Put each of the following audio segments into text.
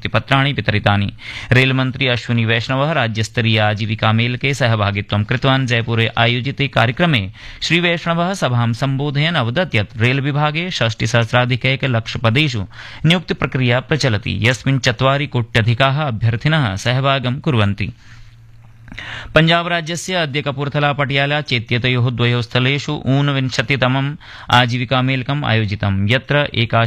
नियुक्तिपत्राणि वितरितानि। रेलमन्त्री अश्विनी वैष्णवः राज्यस्तरीय आजीविकामेलके सहभागित्वं कृतवान्। जयपुरे आयोजिते कार्यक्रमे श्रीवैष्णवः सभां सम्बोधयन् अवदत् यत् रेलविभागे 60,000-लक्षपदेषु नियुक्तिप्रक्रिया प्रचलति, यस्मिन् 4 कोट्यधिकाः अभ्यर्थिनः सहभागं कुर्वन्ति। पंजाब राज्यस्य अद्य कपूरथला पटियाला चेत्यतयोः द्वयोः स्थलेषु 49तमम् आजीविकामेलकम् आयोजितम्, यत्र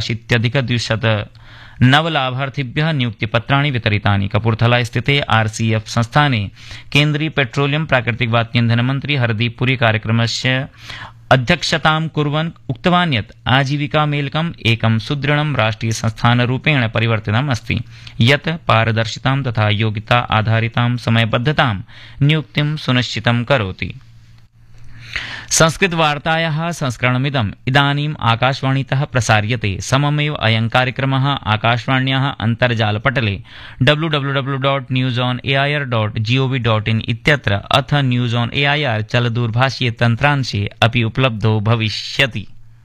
81,209 लाभार्थिभ्यः नियुक्तिपत्राणि वितरितानि। कपूरथला स्थिते आरसीएफ संस्थाने केन्द्रीय पेट्रोलियम प्राकृतिक वात ईंधन मन्त्री हरदीप पुरी कार्यक्रमस्य अध्यक्षतां कुर्वन् उक्तवान् यत् आजीविकामेलकम् एकं सुदृढं राष्ट्रिय संस्थानरूपेण परिवर्तितम् अस्ति, यत् पारदर्शितां तथा योग्यता आधारितां समयबद्धतां नियुक्तिं सुनिश्चितं करोति। संस्कृतवार्तायाः संस्करणमिदम् इदानीम् आकाशवाणीतः प्रसार्यते। सममेव अयं कार्यक्रमः आकाशवाण्याः अन्तर्जालपटले www.newsonair.gov.in इत्यत्र अथ न्यूज़ ऑन एआईआर चलदूरभाषीय तन्त्रांशे अपि उपलब्धो भविष्यति।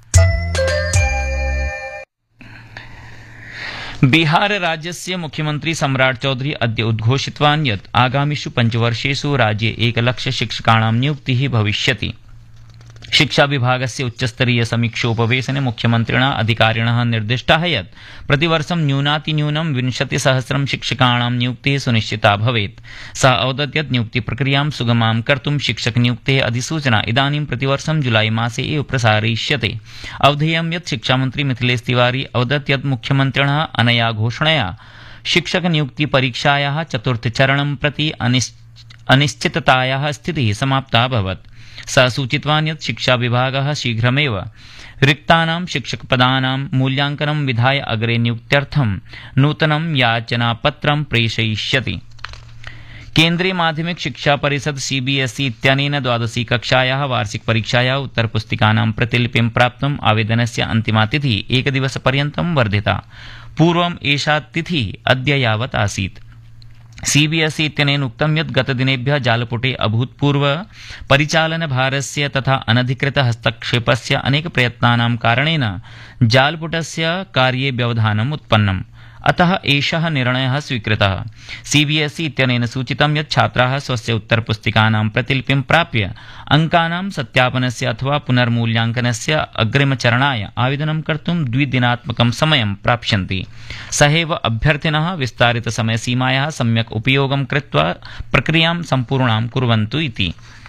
बिहार राज्यस्य मुख्यमन्त्री सम्राट चौधरी अद्य उद्घोषितवान् यत् आगामिषु 5 वर्षेषु राज्ये 1 लाख शिक्षकाणां नियुक्तिः भविष्यति। शिक्षा विभागस्य उच्चस्तरीय समीक्षोपवेशने मुख्यमन्त्रिणा अधिकारिणः निर्दिष्टाः यत् प्रतिवर्षं न्यूनातिन्यूनं 20,000 शिक्षकाणां नियुक्तिः सुनिश्चिता भवेत्। सः अवदत् यत् नियुक्तिप्रक्रियां सुगमां कर्तुं शिक्षकनियुक्तेः अधिसूचना इदानीं प्रतिवर्षं जुलाई मासे एव प्रसारयिष्यते। अवधेयं यत् शिक्षामन्त्री मिथिलेश तिवारी अवदत् यत् मुख्यमन्त्रिणः अनया घोषणया शिक्षकनियुक्तिपरीक्षायाः 4th चरणं प्रति अनिश्चिततायाः स्थितिः समाप्ता अभवत्। सः सूचितवान् यत् शिक्षा विभागः शीघ्रमेव रिक्तानां शिक्षकपदानां मूल्यांकनं विधाय अग्रे नियुक्त्यर्थं नूतनं याचनापत्रं प्रेषयिष्यति। केन्द्रीय माध्यमिक शिक्षा परिषद सीबीएसई इत्यनेन 12वी कक्षायाः वार्षिक परीक्षायाः उत्तरपुस्तिकानां प्रतिलिपिं प्राप्तुम् आवेदनस्य अन्तिमा तिथिः एकदिवसपर्यन्तं वर्धिता। पूर्वम् एषा तिथिः अद्य यावत् आसीत्। सीबीएसई इत्यनेन उक्तं यत् गतदिनेभ्यः जालपुटे अभूतपूर्व परिचालनभारस्य तथा अनधिकृत हस्तक्षेपस्य अनेक प्रयत्नानां कारणेन जालपुटस्य कार्ये व्यवधानम् उत्पन्नम्, अतः एषः निर्णयः स्वीकृतः। सीबीएसई इत्यनेन सूचितं यत् छात्राः स्वस्य उत्तरपुस्तिकानां प्रतिलिपिं प्राप्य अङ्कानां सत्यापनस्य अथवा पुनर्मूल्यांकनस्य अग्रिमचरणाय आवेदनं कर्तुं 2 दिनात्मकं समयं प्राप्स्यन्ति। सहैव अभ्यर्थिनः विस्तारितसमयसीमायाः सम्यक् उपयोगं कृत्वा प्रक्रियां सम्पूर्णां कुर्वन्तु इति।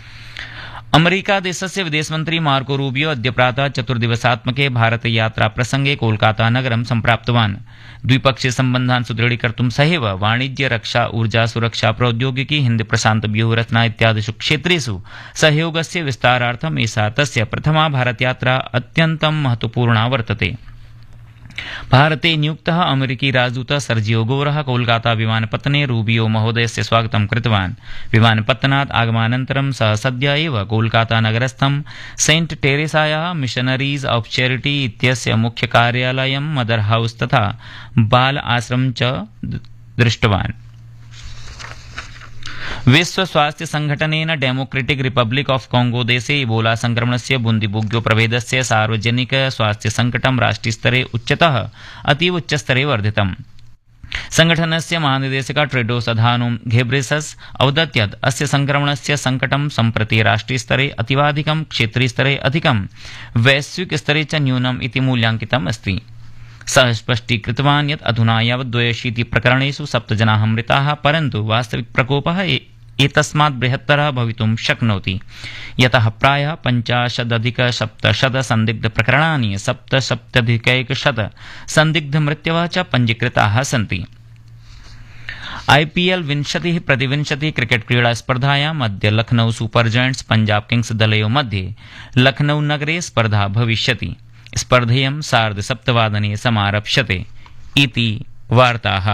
अमेरिका देशस्य विदेशमन्त्री मार्को रूबियो अद्य प्रातः 4 दिवसात्मके भारतयात्रा प्रसंगे कोलकाता नगरं सम्प्राप्तवान्। द्विपक्षीय सम्बन्धान् सुदृढीकर्तुं सहैव वाणिज्य, रक्षा, ऊर्जा, सुरक्षा, प्रौद्योगिकी, हिंद प्रशांत व्यूहरचना इत्यादिषु क्षेत्रेषु सहयोगस्य विस्तारार्थम् एषा तस्य प्रथमा भारतयात्रा अत्यन्तं महत्वपूर्णा वर्तते। भारते नियुक्तः अमेरिकी राजदूतः सर्जियो गोरः कोलकाता विमानपत्तने रूबियो महोदयस्य स्वागतं कृतवान्। विमानपत्तनात् आगमनानन्तरं सः सद्य एव Kolkata नगरस्थं Saint टेरेसायाः missionaries of charity इत्यस्य मुख्यकार्यालयं, मदर हाउस तथा बाल आश्रमं च दृष्टवान्। विश्व स्वास्थ्य संघटनेन डेमोक्रेटिक रिपब्लिक ऑफ कांगो देशे इबोला संक्रमणस्य बुंदीबुग्यो प्रभेदस्य सार्वजनिक स्वास्थ्य संकटं राष्ट्रीयस्तरे उच्चतः अतीव उच्चस्तरे वर्धितम्। संघटनस्य महानिदेशक टेड्रोस अधानोम घेब्रेसस अवदत् यत् अस्य संक्रमणस्य संकटं सम्प्रति राष्ट्रीयस्तरे अतीवाधिकं, क्षेत्रीयस्तरे अधिकं, वैश्विकस्तरे च न्यूनम् इति मूल्याङ्कितम् अस्ति। सः स्पष्टीकृतवान् यत् अधुना यावत् 82 प्रकरणेषु 7 जनाः मृताः, परन्तु वास्तविक प्रकोपः एतस्मात् बृहत्तरः भवितुं शक्नोति, यतः प्रायः 50,700 संदिग्धप्रकरणानि 77,100 संदिग्धमृत्यवः च पञ्जीकृताः सन्ति। आईपीएल 20-20 क्रिकेट क्रीडा स्पर्धायाम् अद्य Lucknow super giants Punjab Kings दलयोः मध्ये लखनऊ नगरे स्पर्धा भविष्यति। स्पर्धेयं 7:30 समारप्स्यते इति वार्ताः।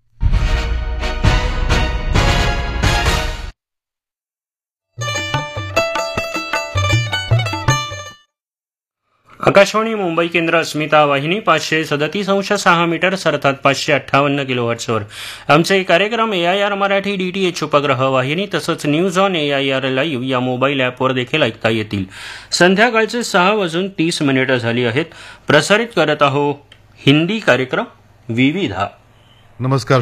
आकाशवाणी मुंबई केंद्र अस्मिता वाहिनी 537.6 मीटर्स अर्थात 558 किलोहर्ट्जवर आमचे कार्यक्रम AIR मराठी DTH उपग्रह वाहिनी तसंच न्यूज ऑन AIR लाईव्ह या मोबाईल ॲपवर देखील ऐकता येतील। संध्याकाळचे 6:30 झाली आहेत। प्रसारित करत आहोत हिंदी कार्यक्रम विविधा। नमस्कार